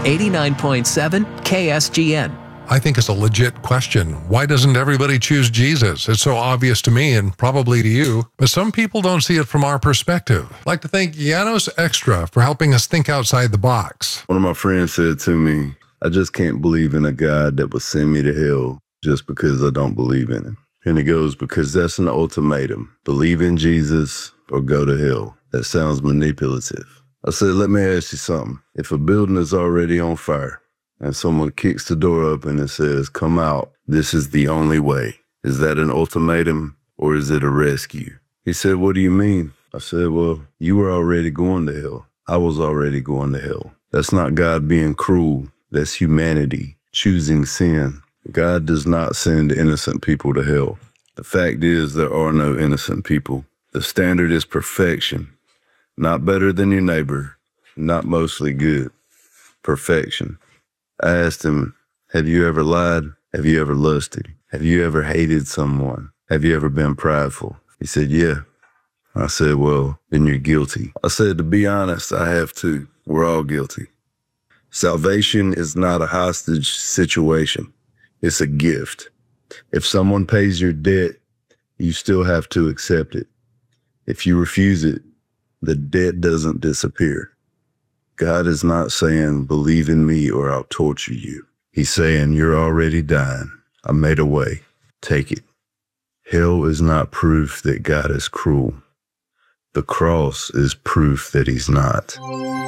89.7 KSGN. I think it's a legit question. Why doesn't everybody choose Jesus? It's so obvious to me and probably to you, but some people don't see it from our perspective. I'd like to thank Janos Extra for helping us think outside the box. One of my friends said to me, I just can't believe in a God that would send me to hell just because I don't believe in him. And he goes, because that's an ultimatum. Believe in Jesus or go to hell. That sounds manipulative. I said, let me ask you something. If a building is already on fire, and someone kicks the door open and says, come out, this is the only way. Is that an ultimatum or is it a rescue? He said, what do you mean? I said, well, you were already going to hell. I was already going to hell. That's not God being cruel. That's humanity choosing sin. God does not send innocent people to hell. The fact is there are no innocent people. The standard is perfection. Not better than your neighbor. Not mostly good. Perfection. I asked him, have you ever lied? Have you ever lusted? Have you ever hated someone? Have you ever been prideful? He said, yeah. I said, well, then you're guilty. I said, to be honest, I have too. We're all guilty. Salvation is not a hostage situation. It's a gift. If someone pays your debt, you still have to accept it. If you refuse it, the debt doesn't disappear. God is not saying, believe in me or I'll torture you. He's saying, you're already dying. I made a way. Take it. Hell is not proof that God is cruel. The cross is proof that he's not.